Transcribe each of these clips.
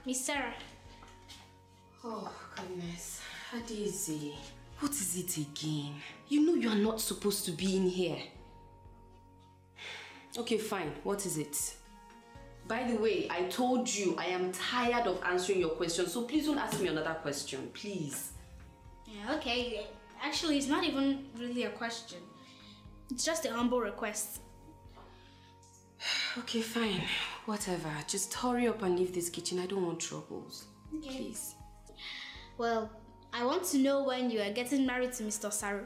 Miss Sarah. Oh, goodness. Daisy, what is it again? You know you are not supposed to be in here. Okay, fine. What is it? By the way, I told you I am tired of answering your questions, so please don't ask me another question, please. Yeah, okay. Actually, it's not even really a question. It's just a humble request. Okay, fine. Whatever. Just hurry up and leave this kitchen. I don't want troubles. Okay. Please. Well, I want to know when you are getting married to Mr. Saru.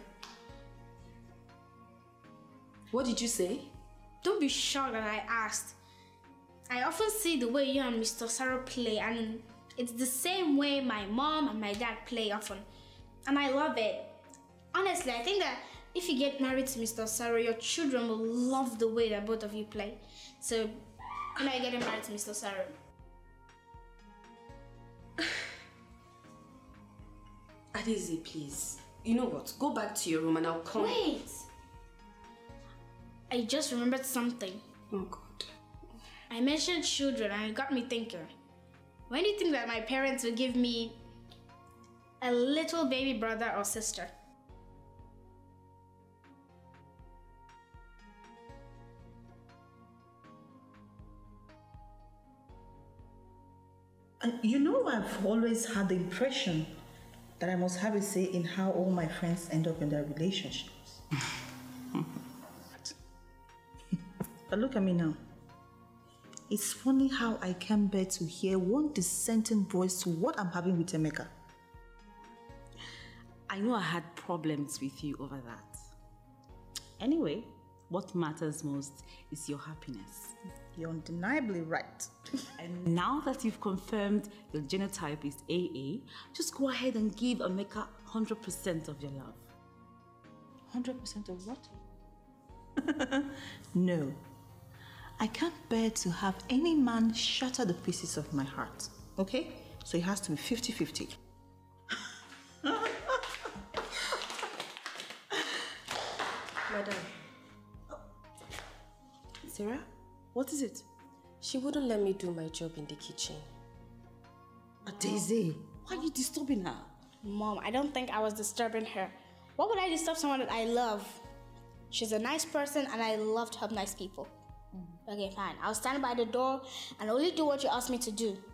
What did you say? Don't be shocked that I asked. I often see the way you and Mr. Saru play, and it's the same way my mom and my dad play often. And I love it. Honestly, I think that if you get married to Mr. Saru, your children will love the way that both of you play. So, when are you getting married to Mr. Saru? Adeze, please. You know what? Go back to your room and I'll come. Wait! I just remembered something. Oh God. I mentioned children and it got me thinking. When do you think that my parents will give me a little baby brother or sister? You know, I've always had the impression that I must have a say in how all my friends end up in their relationships. But look at me now. It's funny how I can't bear to hear one dissenting voice to what I'm having with Emeka. I know I had problems with you over that. Anyway, what matters most is your happiness. You're undeniably right. And now that you've confirmed your genotype is AA, just go ahead and give Emeka 100% of your love. 100% of what? No. I can't bear to have any man shatter the pieces of my heart. Okay? So it has to be 50-50. Madam. Sarah, what is it? She wouldn't let me do my job in the kitchen. Daisy, why are you disturbing her? Mom, I don't think I was disturbing her. Why would I disturb someone that I love? She's a nice person and I love to help nice people. Okay, fine. I'll stand by the door and only do what you ask me to do.